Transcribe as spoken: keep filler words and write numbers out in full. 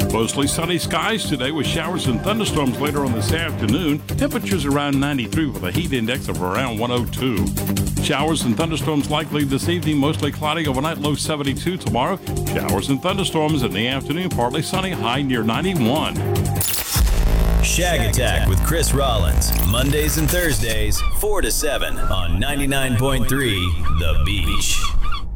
Mostly sunny skies today with showers and thunderstorms later on this afternoon. Temperatures around ninety-three with a heat index of around one oh two. Showers and thunderstorms likely this evening, mostly cloudy overnight, low seventy-two tomorrow. Showers and thunderstorms in the afternoon, partly sunny, high near ninety-one. Shag Attack with Chris Rollins, Mondays and Thursdays, four to seven on ninety-nine point three The Beach.